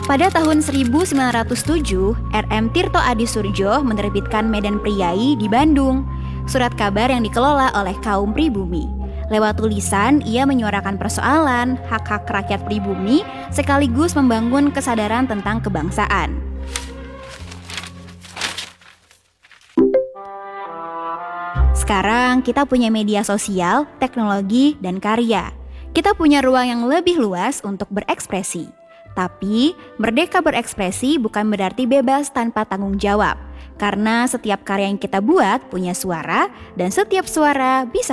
Pada tahun 1907, R.M. Tirto Adi Surjo menerbitkan Medan Priai di Bandung, surat kabar yang dikelola oleh kaum pribumi. Lewat tulisan, ia menyuarakan persoalan hak-hak rakyat pribumi sekaligus membangun kesadaran tentang kebangsaan. Sekarang kita punya media sosial, teknologi, dan karya. Kita punya ruang yang lebih luas untuk berekspresi. Tapi, merdeka berekspresi bukan berarti bebas tanpa tanggung jawab. Karena setiap karya yang kita buat punya suara, dan setiap suara bisa